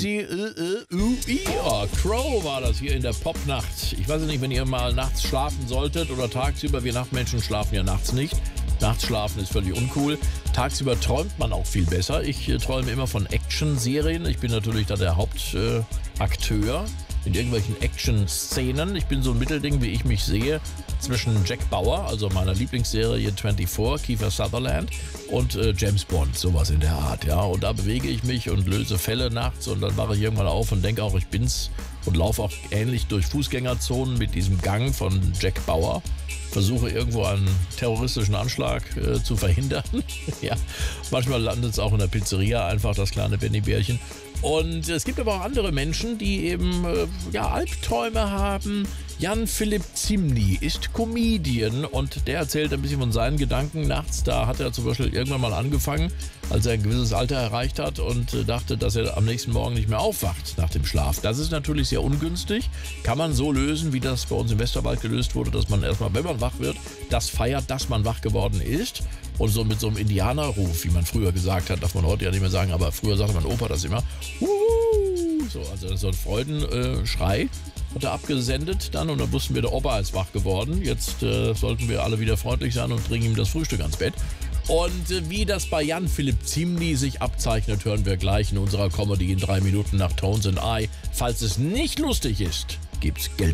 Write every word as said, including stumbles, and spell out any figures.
Easy, äh, äh, uh, ja, Crow war das hier in der Popnacht. Ich weiß nicht, wenn ihr mal nachts schlafen solltet oder tagsüber, wir Nachtmenschen schlafen ja nachts nicht. Nachts schlafen ist völlig uncool. Tagsüber träumt man auch viel besser. Ich äh, träume immer von Action-Serien. Ich bin natürlich da der Hauptakteur äh, in irgendwelchen Action-Szenen. Ich bin so ein Mittelding, wie ich mich sehe, zwischen Jack Bauer, also meiner Lieblingsserie vierundzwanzig, Kiefer Sutherland, und äh, James Bond, sowas in der Art, ja. Und da bewege ich mich und löse Fälle nachts und dann wache ich irgendwann auf und denke auch, ich bin's und laufe auch ähnlich durch Fußgängerzonen mit diesem Gang von Jack Bauer. Versuche irgendwo einen terroristischen Anschlag äh, zu verhindern. Ja, manchmal landet es auch in der Pizzeria, einfach das kleine Benny-Bärchen. Und es gibt aber auch andere Menschen, die eben äh, ja, Albträume haben. Jan-Philipp Zimny ist Comedian und der erzählt ein bisschen von seinen Gedanken nachts. Da hat er zum Beispiel irgendwann mal angefangen, als er ein gewisses Alter erreicht hat und äh, dachte, dass er am nächsten Morgen nicht mehr aufwacht nach dem Schlaf. Das ist natürlich sehr ungünstig. Kann man so lösen, wie das bei uns im Westerwald gelöst wurde, dass man erstmal, wenn man wach wird, das feiert, dass man wach geworden ist. Und so mit so einem Indianerruf, wie man früher gesagt hat, darf man heute ja nicht mehr sagen, aber früher sagte mein Opa das immer. Uhu! So, also so ein Freudenschrei äh, hat er abgesendet dann und dann wussten wir, der Opa ist wach geworden. Jetzt äh, sollten wir alle wieder freundlich sein und bringen ihm das Frühstück ans Bett. Und äh, wie das bei Jan-Philipp Zimny sich abzeichnet, hören wir gleich in unserer Comedy in drei Minuten nach Tones and I. Falls es nicht lustig ist, gibt's Geld.